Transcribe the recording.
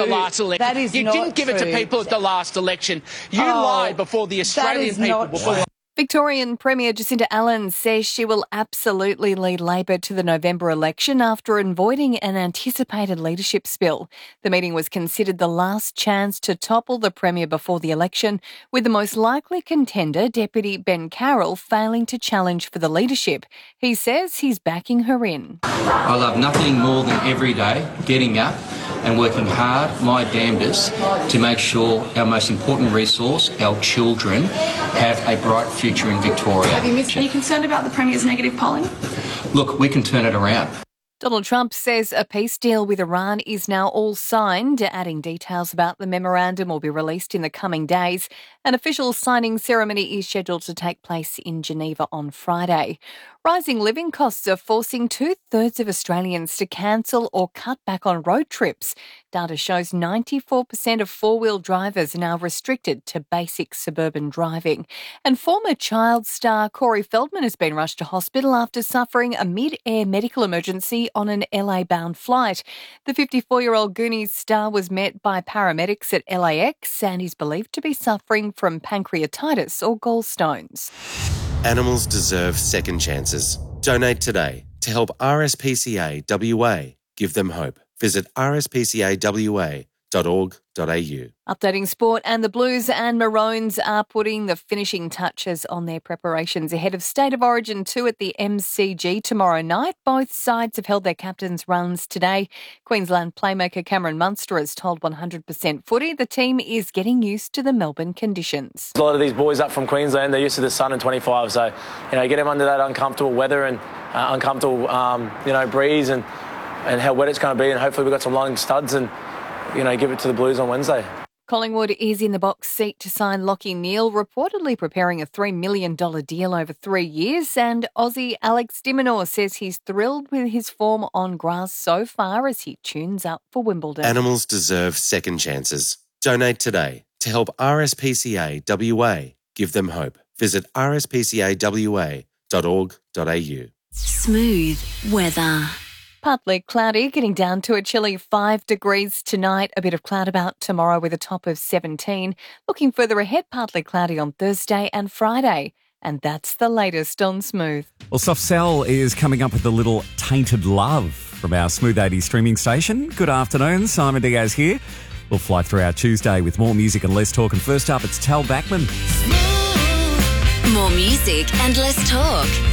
the last election. That is you not didn't give it to true. people at the last election. You lied before the Australian people. Victorian Premier Jacinta Allen says she will absolutely lead Labor to the November election after avoiding an anticipated leadership spill. The meeting was considered the last chance to topple the Premier before the election, with the most likely contender, Deputy Ben Carroll, failing to challenge for the leadership. He says he's backing her in. I love nothing more than every day getting up and working hard, my damnedest, to make sure our most important resource, our children, have a bright future in Victoria. Are you concerned about the Premier's negative polling? Look, we can turn it around. Donald Trump says a peace deal with Iran is now all signed, adding details about the memorandum will be released in the coming days. An official signing ceremony is scheduled to take place in Geneva on Friday. Rising living costs are forcing 2/3 of Australians to cancel or cut back on road trips. Data shows 94% of four-wheel drivers are now restricted to basic suburban driving. And former child star Corey Feldman has been rushed to hospital after suffering a mid-air medical emergency on an LA-bound flight. The 54-year-old Goonies star was met by paramedics at LAX and is believed to be suffering from pancreatitis or gallstones. Animals deserve second chances. Donate today to help RSPCA WA give them hope. Visit rspcawa.org.au. Updating sport, and the Blues and Maroons are putting the finishing touches on their preparations ahead of State of Origin 2 at the MCG tomorrow night. Both sides have held their captains' runs today. Queensland playmaker Cameron Munster has told 100% Footy the team is getting used to the Melbourne conditions. A lot of these boys up from Queensland, they're used to the sun and 25, so get them under that uncomfortable weather and uncomfortable breeze and how wet it's going to be, and hopefully we've got some long studs and give it to the Blues on Wednesday. Collingwood is in the box seat to sign Lachie Neale, reportedly preparing a $3 million deal over 3 years, and Aussie Alex de Minaur says he's thrilled with his form on grass so far as he tunes up for Wimbledon. Animals deserve second chances. Donate today to help RSPCA WA give them hope. Visit rspcawa.org.au. Smooth weather. Partly cloudy, getting down to a chilly 5 degrees tonight. A bit of cloud about tomorrow with a top of 17. Looking further ahead, partly cloudy on Thursday and Friday. And that's the latest on Smooth. Well, Soft Cell is coming up with a little Tainted Love from our Smooth 80s streaming station. Good afternoon, Simon Diaz here. We'll fly through our Tuesday with more music and less talk. And first up, it's Tal Bachman. More music and less talk.